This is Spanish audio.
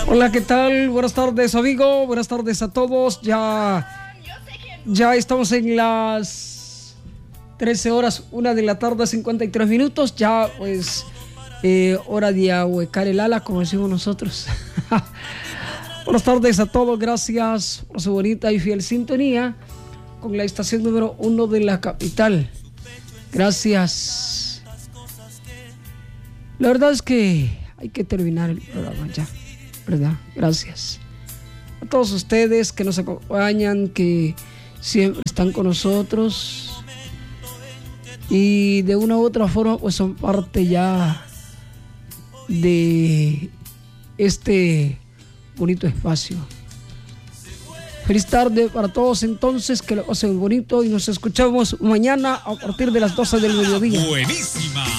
Hola, ¿qué tal? Buenas tardes, amigo. Buenas tardes a todos. Ya estamos en las 13 horas, 1 de la tarde, 53 minutos. Ya, pues, hora de ahuecar el ala, como decimos nosotros. Buenas tardes a todos. Gracias por su bonita y fiel sintonía con la estación número 1 de la capital. Gracias. La verdad es que hay que terminar el programa ya, ¿verdad? Gracias a todos ustedes que nos acompañan, que siempre están con nosotros y de una u otra forma pues son parte ya de este bonito espacio. Feliz tarde para todos entonces, que lo pasen bonito y nos escuchamos mañana a partir de las 12 del mediodía. Buenísima.